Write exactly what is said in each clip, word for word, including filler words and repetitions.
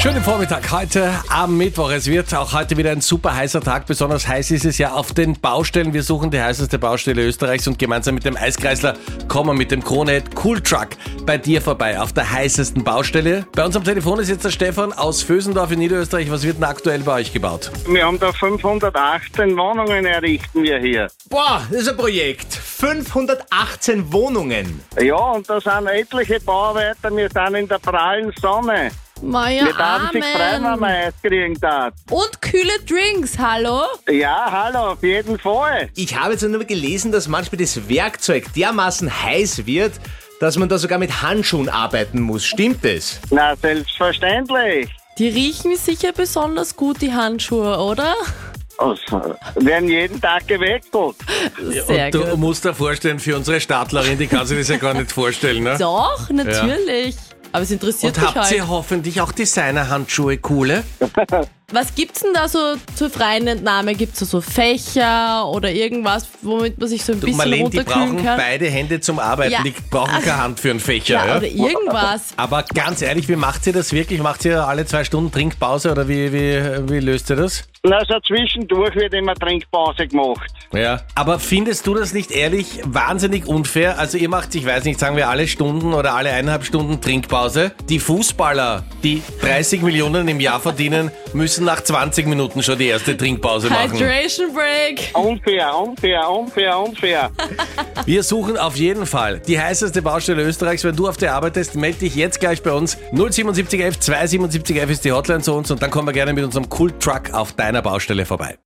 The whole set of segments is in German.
Schönen Vormittag heute am Mittwoch. Es wird auch heute wieder ein super heißer Tag. Besonders heiß ist es ja auf den Baustellen. Wir suchen die heißeste Baustelle Österreichs und gemeinsam mit dem Eiskreisler kommen wir mit dem Krone-Hit Cool Truck bei dir vorbei auf der heißesten Baustelle. Bei uns am Telefon ist jetzt der Stefan aus Vösendorf in Niederösterreich. Was wird denn aktuell bei euch gebaut? Wir haben da fünfhundertachtzehn Wohnungen errichten wir hier. Boah, das ist ein Projekt. fünfhundertachtzehn Wohnungen. Ja, und da sind etliche Bauarbeiter. Wir sind in der prallen Sonne. Maja, Wir dürfen sich freuen, wenn wir Eis kriegen darf. Und kühle Drinks, hallo? Ja, hallo, auf jeden Fall. Ich habe jetzt nur gelesen, dass manchmal das Werkzeug dermaßen heiß wird, dass man da sogar mit Handschuhen arbeiten muss. Stimmt das? Na, selbstverständlich. Die riechen sicher besonders gut, die Handschuhe, oder? Also, werden jeden Tag gewechselt. Sehr und du gut. musst dir vorstellen, für unsere Stadtlerin, die kann sich das ja gar nicht vorstellen. Ne? Doch, natürlich. Aber es interessiert Und mich habt halt. ihr hoffentlich auch Designer-Handschuhe, coole? Was gibt's denn da so zur freien Entnahme? Gibt's da so Fächer oder irgendwas, womit man sich so ein Du, bisschen Marlene, die runterkühlen brauchen kann? beide Hände zum Arbeiten. Ja. Die brauchen keine Hand für einen Fächer. Ja, Ja? oder irgendwas. Aber ganz ehrlich, wie macht ihr das wirklich? Macht ihr alle zwei Stunden Trinkpause oder wie, wie, wie löst ihr das? Na, so zwischendurch wird immer Trinkpause gemacht. Ja. Aber findest du das nicht ehrlich wahnsinnig unfair? Also ihr macht, ich weiß nicht, sagen wir alle Stunden oder alle eineinhalb Stunden Trinkpause. Die Fußballer, die dreißig Millionen im Jahr verdienen, müssen nach zwanzig Minuten schon die erste Trinkpause machen. Hydration Break. Unfair, unfair, unfair, unfair. Wir suchen auf jeden Fall die heißeste Baustelle Österreichs. Wenn du auf der arbeitest, melde dich jetzt gleich bei uns. null siebenundsiebzig elf zweihundertsiebenundsiebzig elf ist die Hotline zu uns und dann kommen wir gerne mit unserem Cool Truck auf deiner Baustelle vorbei.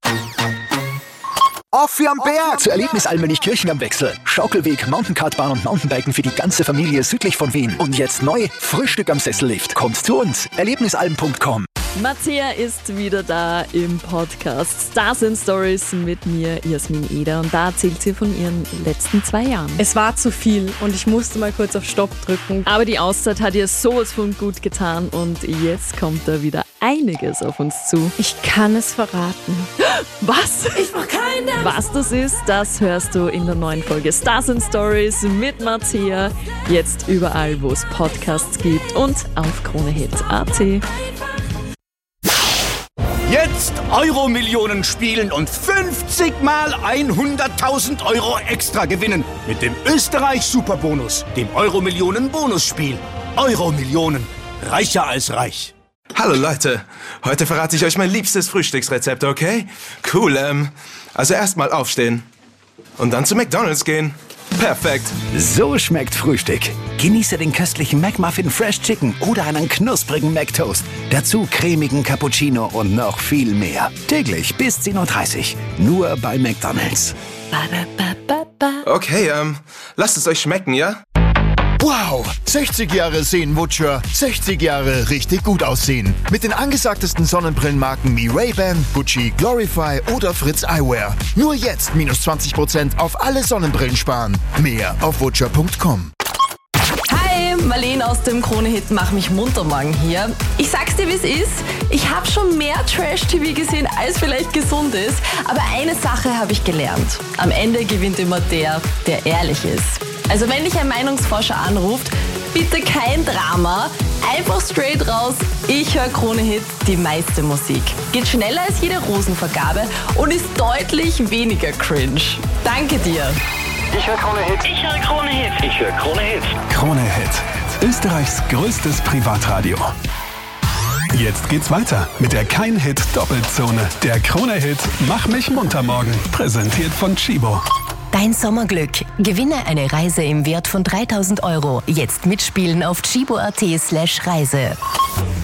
Auf für am Berg! Zur Erlebnis Almönig-Kirchen am Wechsel. Schaukelweg, Mountainkartbahn und Mountainbiken für die ganze Familie südlich von Wien. Und jetzt neu, Frühstück am Sessellift. Kommt zu uns, erlebnisalm punkt com. Mattea ist wieder da im Podcast Stars and Stories mit mir, Jasmin Eder. Und da erzählt sie von ihren letzten zwei Jahren. Es war zu viel und ich musste mal kurz auf Stopp drücken. Aber die Auszeit hat ihr sowas von gut getan und jetzt kommt da wieder einiges auf uns zu. Ich kann es verraten. Was? Ich brauch keine. Was das ist, das hörst du in der neuen Folge Stars and Stories mit Mattea. Jetzt überall, wo es Podcasts gibt und auf Kronehit punkt at. Jetzt Euro-Millionen spielen und fünfzig mal hunderttausend Euro extra gewinnen mit dem Österreich-Superbonus, dem Euro-Millionen-Bonusspiel. Euro-Millionen, reicher als reich. Hallo Leute, heute verrate ich euch mein liebstes Frühstücksrezept, okay? Cool, ähm, also erstmal aufstehen und dann zu McDonald's gehen. Perfekt. So schmeckt Frühstück. Genieße den köstlichen McMuffin Fresh Chicken oder einen knusprigen McToast. Dazu cremigen Cappuccino und noch viel mehr. Täglich bis zehn Uhr dreißig. Nur bei McDonald's. Okay, ähm, lasst es euch schmecken, ja? Wow, sechzig Jahre Seenwutscher, sechzig Jahre richtig gut aussehen. Mit den angesagtesten Sonnenbrillenmarken wie Ray-Ban, Gucci, Glorify oder Fritz Eyewear. Nur jetzt minus zwanzig Prozent auf alle Sonnenbrillen sparen. Mehr auf wutscher punkt com. Hi, Marlene aus dem Krone-Hit Mach mich munter morgen hier. Ich sag's dir, wie's ist. Ich habe schon mehr Trash-T V gesehen, als vielleicht gesund ist. Aber eine Sache habe ich gelernt. Am Ende gewinnt immer der, der ehrlich ist. Also wenn dich ein Meinungsforscher anruft, bitte kein Drama. Einfach straight raus. Ich höre Krone-Hit, die meiste Musik. Geht schneller als jede Rosenvergabe und ist deutlich weniger cringe. Danke dir. Ich höre Krone-Hit. Ich höre Krone-Hit. Ich höre Krone-Hit. Krone-Hit. Österreichs größtes Privatradio. Jetzt geht's weiter mit der Kein-Hit-Doppelzone. Der Krone-Hit Mach mich munter morgen. Präsentiert von Chibo. Dein Sommerglück. Gewinne eine Reise im Wert von dreitausend Euro. Jetzt mitspielen auf chibo punkt at slash Reise.